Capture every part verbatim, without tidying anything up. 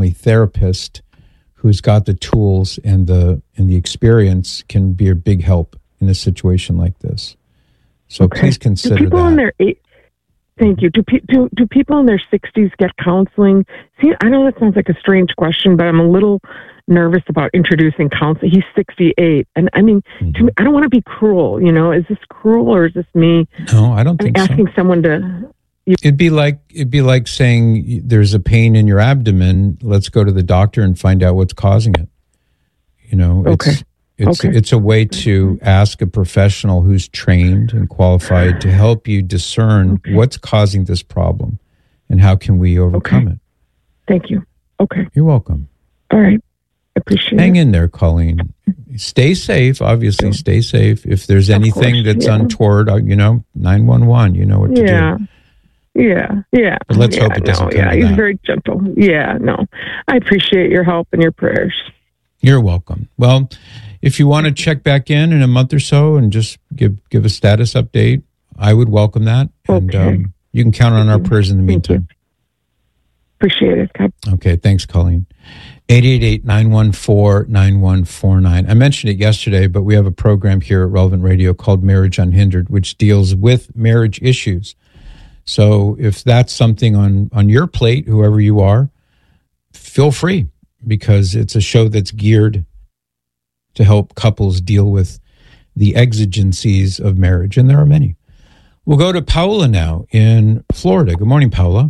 family therapist who's got the tools and the and the experience can be a big help in a situation like this. So okay. please consider do people that. In their eight, thank you. Do, pe- do do people in their sixties get counseling? See, I know that sounds like a strange question, but I'm a little nervous about introducing counseling. He's sixty-eight, and I mean, mm-hmm. to me, I don't want to be cruel. You know, is this cruel or is this me? No, I don't think I'm asking so. someone to. You, it'd be like it'd be like saying there's a pain in your abdomen. Let's go to the doctor and find out what's causing it. You know, it's okay. it's okay. it's a way to ask a professional who's trained and qualified to help you discern okay. what's causing this problem and how can we overcome okay. it. Thank you. Okay. You're welcome. All right. Appreciate Hang it. in there, Colleen. Stay safe, obviously. Stay safe. If there's anything course, that's yeah. untoward, you know, nine one one, you know what to yeah. do. Yeah, yeah. But let's yeah, hope it doesn't no, come yeah, to he's that. very gentle. Yeah, no. I appreciate your help and your prayers. You're welcome. Well, if you want to check back in in a month or so and just give give a status update, I would welcome that. And okay. um, you can count on our prayers in the meantime. Appreciate it. God. Okay, thanks, Colleen. eight eight eight, nine one four, nine one four nine. I mentioned it yesterday, but we have a program here at Relevant Radio called Marriage Unhindered, which deals with marriage issues. So if that's something on, on your plate, whoever you are, feel free, because it's a show that's geared to help couples deal with the exigencies of marriage, and there are many. We'll go to Paula now in Florida. Good morning, Paula.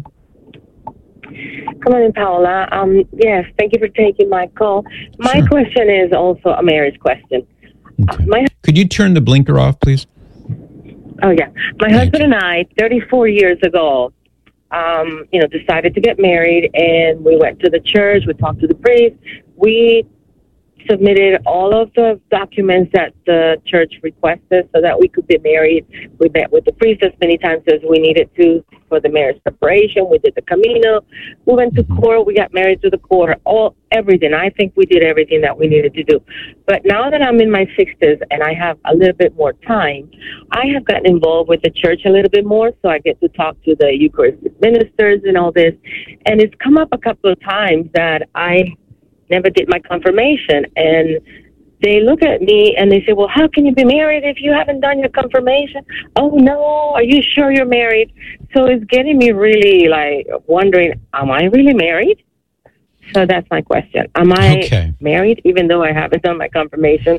Good morning, Paula. Um, yes, thank you for taking my call. My Sure. question is also a marriage question. Okay. Uh, my Could you turn the blinker off, please? Oh, yeah. My Thank husband you. and I, thirty-four years ago, um, you know, decided to get married, and we went to the church. We talked to the priest. We submitted all of the documents that the church requested so that we could be married. We met with the priest as many times as we needed to for the marriage separation. We did the Camino. We went to Mm-hmm. court. We got married to the court. All everything. I think we did everything that we needed to do. But now that I'm in my sixties and I have a little bit more time, I have gotten involved with the church a little bit more. So I get to talk to the Eucharistic ministers and all this. And it's come up a couple of times that I never did my confirmation, and they look at me and they say, well, how can you be married if you haven't done your confirmation? Oh, no, are you sure you're married? So it's getting me really, like, wondering, am I really married? So that's my question. Am I Okay. married even though I haven't done my confirmation?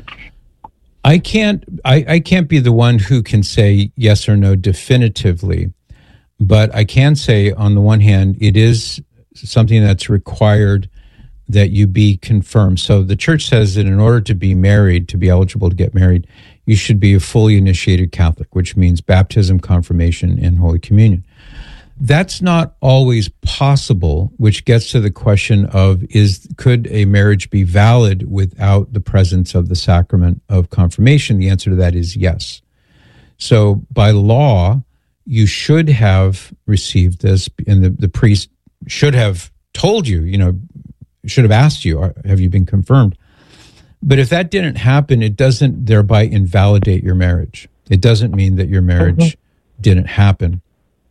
I can't I, I can't be the one who can say yes or no definitively, but I can say on the one hand, it is something that's required that you be confirmed. So the church says that in order to be married, to be eligible to get married, you should be a fully initiated Catholic, which means baptism, confirmation, and Holy Communion. That's not always possible, which gets to the question of, is could a marriage be valid without the presence of the sacrament of confirmation? The answer to that is yes. So by law, you should have received this, and the, the priest should have told you, you know, should have asked you, have you been confirmed? But if that didn't happen, it doesn't thereby invalidate your marriage. It doesn't mean that your marriage mm-hmm. didn't happen.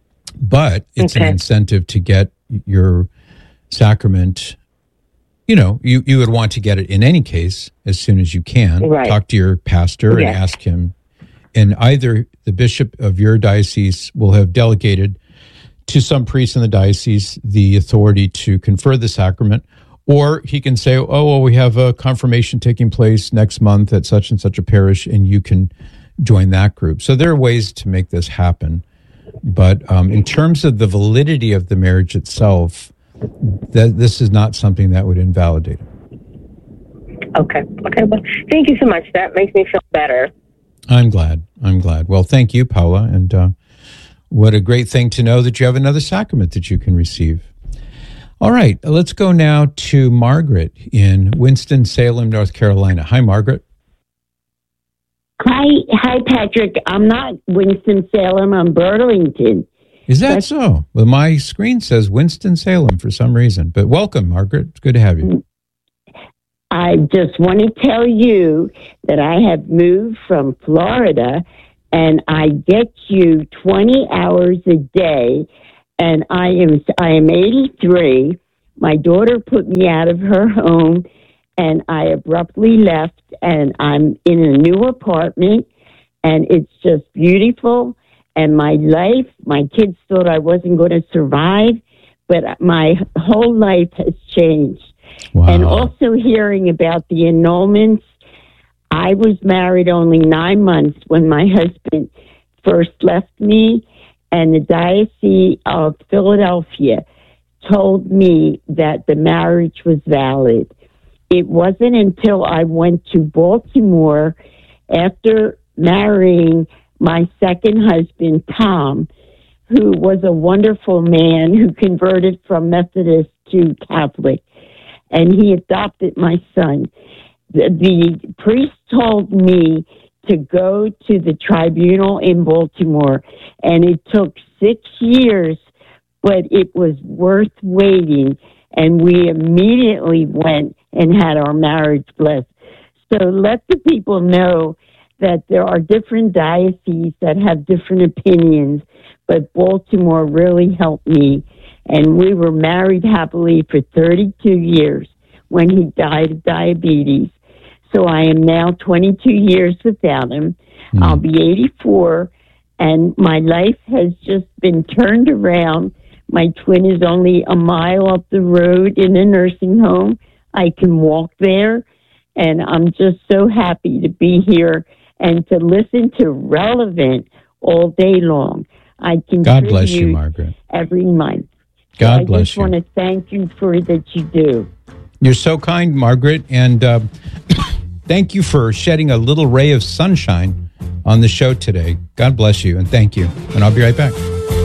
But it's okay. an incentive to get your sacrament. You know, you, you would want to get it in any case as soon as you can. Right. Talk to your pastor yes. and ask him. And either the bishop of your diocese will have delegated to some priest in the diocese the authority to confer the sacrament, or he can say, oh, well, we have a confirmation taking place next month at such and such a parish, and you can join that group. So there are ways to make this happen. But um, in terms of the validity of the marriage itself, that this is not something that would invalidate it. Okay. Okay. Well, thank you so much. That makes me feel better. I'm glad. I'm glad. Well, thank you, Paula. And uh, what a great thing to know that you have another sacrament that you can receive. All right. Let's go now to Margaret in Winston-Salem, North Carolina. Hi, Margaret. Hi, hi, Patrick. I'm not Winston-Salem. I'm Burlington. Is that That's, so? Well, my screen says Winston-Salem for some reason. But welcome, Margaret. It's good to have you. I just want to tell you that I have moved from Florida, and I get you twenty hours a day, and I am I am eighty-three. My daughter put me out of her home, and I abruptly left, and I'm in a new apartment, and it's just beautiful. And my life, my kids thought I wasn't going to survive, but my whole life has changed. Wow. And also hearing about the annulments, I was married only nine months when my husband first left me, and the Diocese of Philadelphia told me that the marriage was valid. It wasn't until I went to Baltimore after marrying my second husband, Tom, who was a wonderful man who converted from Methodist to Catholic, and he adopted my son. The, the priest told me to go to the tribunal in Baltimore, and it took six years, but it was worth waiting, and we immediately went and had our marriage blessed. So let the people know that there are different dioceses that have different opinions, but Baltimore really helped me, and we were married happily for thirty-two years when he died of diabetes. So I am now twenty-two years without him. Mm. I'll be eighty-four, and my life has just been turned around. My twin is only a mile up the road in a nursing home. I can walk there, and I'm just so happy to be here and to listen to Relevant all day long. I contribute God bless you, Margaret. Every month. God so bless you. I just want to thank you for that you do. You're so kind, Margaret, and uh, thank you for shedding a little ray of sunshine on the show today. God bless you, and thank you. And I'll be right back.